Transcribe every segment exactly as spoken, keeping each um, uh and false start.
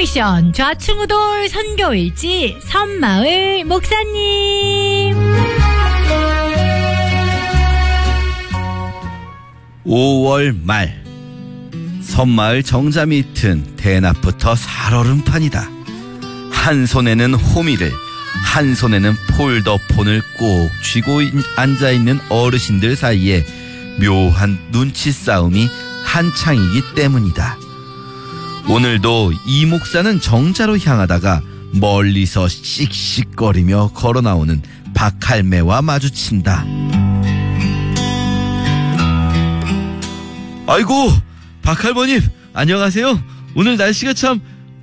미션 좌충우돌 선교일지 섬마을 목사님. 오월 말 섬마을 정자 밑은 대낮부터 살얼음판이다. 한 손에는 호미를, 한 손에는 폴더폰을 꼭 쥐고 앉아있는 어르신들 사이에 묘한 눈치 싸움이 한창이기 때문이다. 오늘도 이 목사는 정자로 향하다가 멀리서 씩씩거리며 걸어나오는 박할매와 마주친다. 아이고, 박할머님 안녕하세요. 오늘 날씨가 참...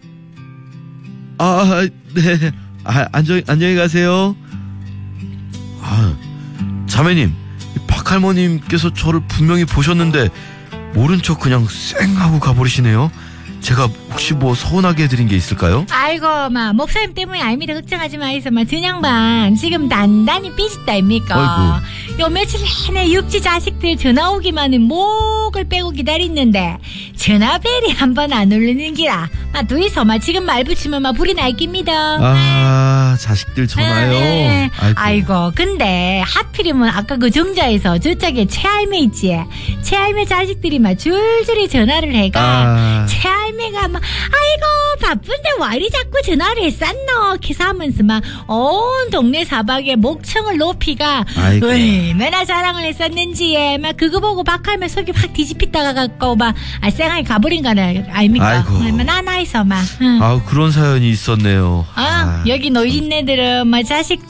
아, 네. 아, 안녕, 안녕히 가세요. 아, 자매님, 박할머님께서 저를 분명히 보셨는데 모른 척 그냥 쌩 하고 가버리시네요. 제가 혹시 뭐 서운하게 해드린 게 있을까요? 아이고, 마 목사님 때문이 아닙니다. 걱정하지 마이소. 마 전양반 지금 단단히 삐졌다 입니까? 아이고. 요 며칠 내내 육지 자식들 전화 오기만은 목을 빼고 기다리는데 전화벨이 한 번 안 울리는 기라. 마 둘이서 마 지금 말 붙이면 마 불이 날 깁니다. 아, 자식들 전화요? 네. 아이고. 아이고, 근데 하필이면 아까 그 정자에서 저쪽에 최할매 있지? 최할매 자식들이 막 줄줄이 전화를 해가 아. 최할매가 막 아이고 바쁜데 와 이리 자꾸 전화를 했었노 키사 하면서 막 온 동네 사방에 목청을 높이가 아이고. 얼마나 자랑을 했었는지에 막 그거 보고 박할매 속이 확 뒤집히다가 갖고 막 아, 쌩하게 가버린 거네 아닙니까? 아이고. 얼마나 나이서 막 응. 아, 그런 사연이 있었네요. 아, 여기 노인네들은 뭐 자식